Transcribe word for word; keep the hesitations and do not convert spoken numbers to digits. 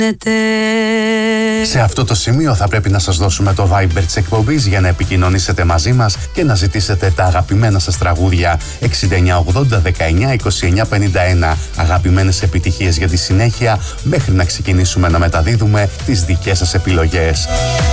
Σε αυτό το σημείο θα πρέπει να σας δώσουμε το Viber της εκπομπής για να επικοινωνήσετε μαζί μας και να ζητήσετε τα αγαπημένα σας τραγούδια εξήντα εννιά ογδόντα δεκαεννιά είκοσι εννιά πενήντα ένα. Αγαπημένες επιτυχίες για τη συνέχεια μέχρι να ξεκινήσουμε να μεταδίδουμε τις δικές σας επιλογές.